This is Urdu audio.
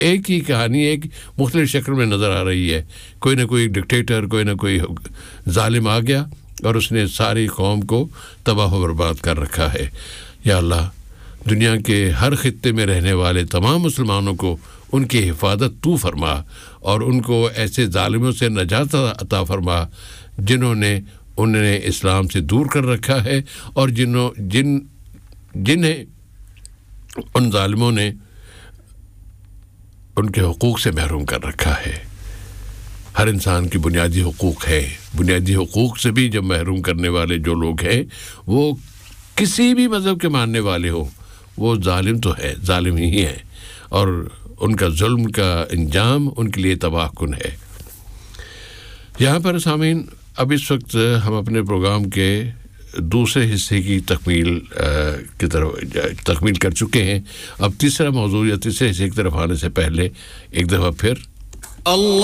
ایک ہی کہانی ایک مختلف شکل میں نظر آ رہی ہے. کوئی نہ کوئی ڈکٹیٹر، کوئی نہ کوئی ظالم آ گیا اور اس نے ساری قوم کو تباہ و برباد کر رکھا ہے. یا اللہ، دنیا کے ہر خطے میں رہنے والے تمام مسلمانوں کو ان کی حفاظت تو فرما، اور ان کو ایسے ظالموں سے نجات عطا فرما جنہیں اسلام سے دور کر رکھا ہے، اور جنہیں ان ظالموں نے ان کے حقوق سے محروم کر رکھا ہے. ہر انسان کی بنیادی حقوق ہے. بنیادی حقوق سے بھی جب محروم کرنے والے جو لوگ ہیں، وہ کسی بھی مذہب کے ماننے والے ہوں، وہ ظالم تو ہے، ظالم ہی ہیں، اور ان کا ظلم کا انجام ان کے لیے تباہ کن ہے. یہاں پر سامعین، اب اس وقت ہم اپنے پروگرام کے دوسرے حصے کی تکمیل کر چکے ہیں. اب تیسرا موضوع یا تیسرے حصے کی طرف آنے سے پہلے ایک دفعہ پھر